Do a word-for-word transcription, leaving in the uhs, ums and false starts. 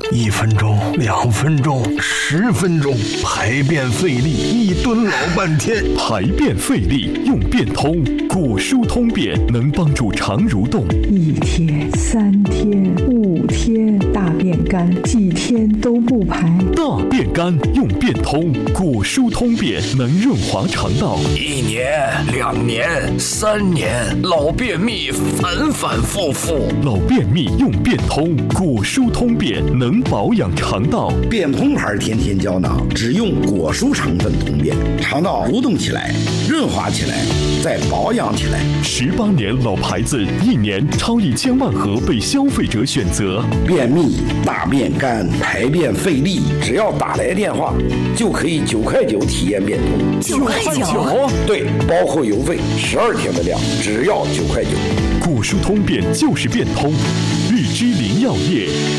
一分钟、两分钟、十分钟，排便费力，一蹲老半天。 排便费力用便通，果蔬通便能帮助肠蠕动。 一天、三天、五天，大便干，几天都不排。 大便干用便通，果蔬通便能润滑肠道。 一年、两年、三年，老便秘反反复复。 老便秘用便通，果蔬通便能保养肠道。 便通牌天天胶囊只用果蔬成分通便，肠道蠕动起来，润滑起来，再保养起来。 十八年老牌子，一年超一千万盒被消费者选择。 便秘、大便干、排便费力，只要打来电话，就可以九块九体验便通。 九块九？ 对，包括邮费，十二天的量，只要九块九。 果蔬通便就是便通，日之林药业。